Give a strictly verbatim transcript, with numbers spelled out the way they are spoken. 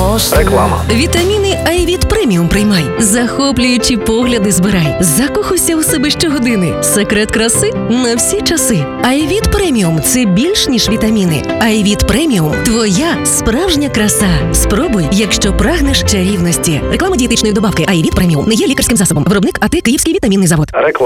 Реклама. Вітаміни Айвіт Преміум приймай. Захоплюючі погляди збирай. Закохуйся у себе щогодини. Секрет краси на всі часи. Айвіт Преміум – це більш ніж вітаміни. Айвіт Преміум – твоя справжня краса. Спробуй, якщо прагнеш чарівності. Реклама дієтичної добавки Айвіт Преміум не є лікарським засобом. Виробник АТ Київський вітамінний завод. Реклама.